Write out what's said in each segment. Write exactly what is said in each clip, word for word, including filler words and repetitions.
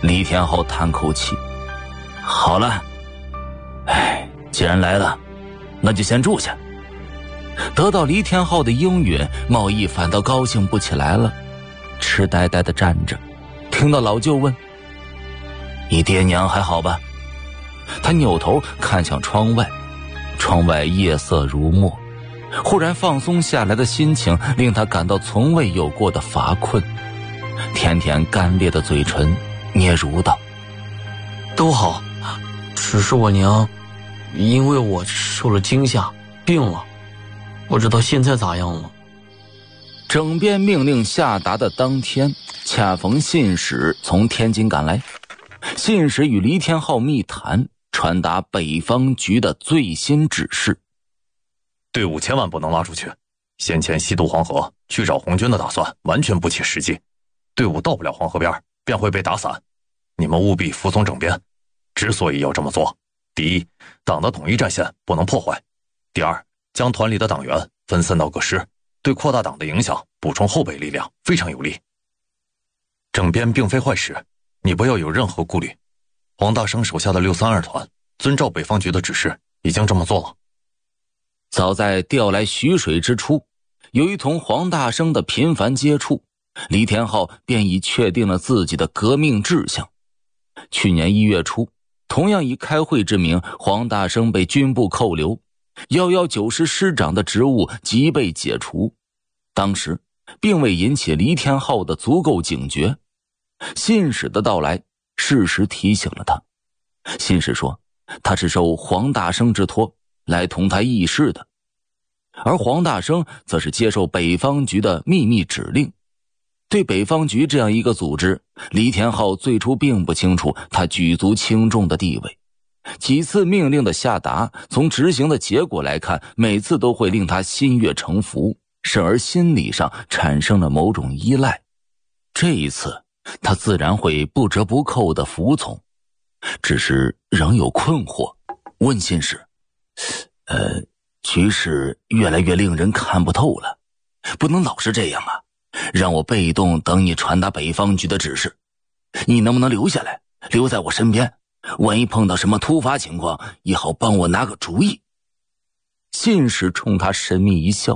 李天昊叹口气，好了，哎，既然来了，那就先住下。得到李天昊的应允，茂义反倒高兴不起来了，痴呆呆地站着，听到老舅问：你爹娘还好吧？他扭头看向窗外，窗外夜色如墨，忽然放松下来的心情令他感到从未有过的乏困。甜甜干裂的嘴唇嗫嚅道： 都好，只是我娘因为我受了惊吓病了，不知道现在咋样了。 整编命令下达的当天，恰逢信使从天津赶来，信使与黎天昊密谈，传达北方局的最新指示。 队伍千万不能拉出去，先前西渡黄河去找红军的打算完全不切实际，队伍到不了黄河边便会被打散，你们务必服从整编。之所以要这么做，第一，党的统一战线不能破坏；第二，将团里的党员分散到各师，对扩大党的影响、补充后备力量非常有利。整编并非坏事，你不要有任何顾虑。黄大生手下的六三二团遵照北方局的指示，已经这么做了。 早在调来徐水之初，由于同黄大生的频繁接触，李天昊便已确定了自己的革命志向。去年一月初，同样以开会之名，黄大生被军部扣留，一一九师师长的职务即被解除。当时并未引起李天昊的足够警觉。信使的到来适时提醒了他。信使说他是受黄大生之托来同他议事的，而黄大生则是接受北方局的秘密指令。对北方局这样一个组织，李天昊最初并不清楚他举足轻重的地位。几次命令的下达，从执行的结果来看，每次都会令他心悦诚服，甚而心理上产生了某种依赖。这一次他自然会不折不扣地服从，只是仍有困惑，问信使：呃，局势越来越令人看不透了，不能老是这样啊，让我被动等你传达北方局的指示。你能不能留下来，留在我身边，万一碰到什么突发情况，也好帮我拿个主意。信使冲他神秘一笑：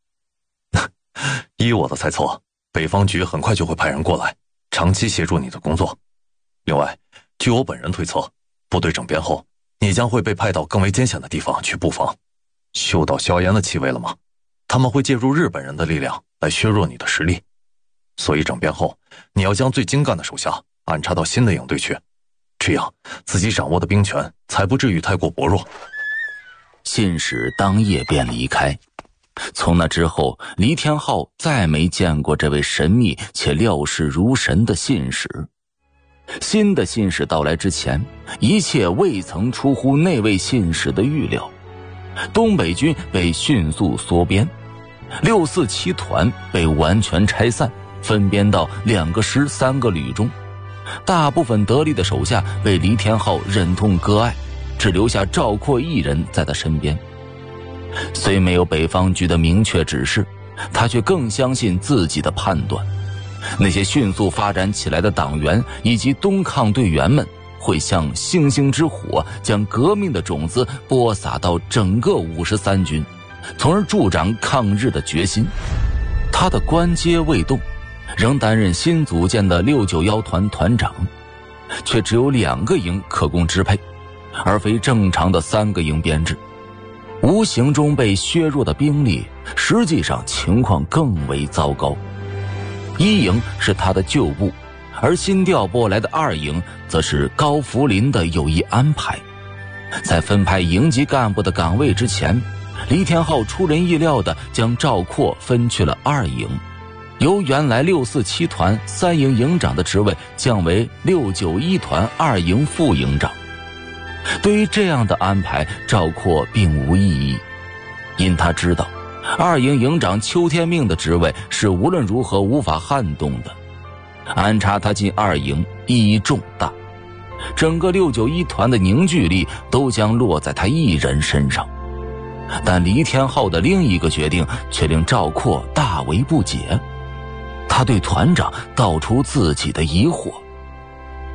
依我的猜测，北方局很快就会派人过来长期协助你的工作。另外，据我本人推测，部队整编后，你将会被派到更为艰险的地方去布防。嗅到硝烟的气味了吗？他们会借助日本人的力量来削弱你的实力，所以整编后，你要将最精干的手下安插到新的营队去，这样自己掌握的兵权才不至于太过薄弱。 信使当夜便离开。从那之后，黎天昊再没见过这位神秘且料事如神的信使。新的信使到来之前，一切未曾出乎那位信使的预料。东北军被迅速缩编，六四七团被完全拆散，分编到两个师三个旅中。大部分得力的手下被黎天昊忍痛割爱，只留下赵括一人在他身边。虽没有北方局的明确指示，他却更相信自己的判断。那些迅速发展起来的党员以及东抗队员们会像星星之火，将革命的种子播撒到整个五十三军，从而助长抗日的决心。他的官阶未动，仍担任新组建的六九一团团长，却只有两个营可供支配，而非正常的三个营编制。无形中被削弱的兵力，实际上情况更为糟糕。一营是他的旧部，而新调拨来的二营则是高福林的有意安排。在分派营级干部的岗位之前，黎天昊出人意料地将赵括分去了二营，由原来六四七团三营营长的职位降为六九一团二营副营长。对于这样的安排，赵括并无异议，因他知道二营营长邱天命的职位是无论如何无法撼动的，安插他进二营意义重大，整个六九一团的凝聚力都将落在他一人身上。但黎天昊的另一个决定却令赵括大为不解，他对团长道出自己的疑惑。